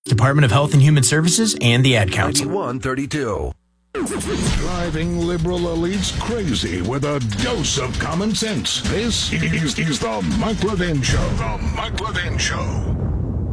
Department of Health and Human Services, and the Ad Council. 9132. Driving liberal elites crazy with a dose of common sense. This is the Mike Levin Show. The Mike Levin Show.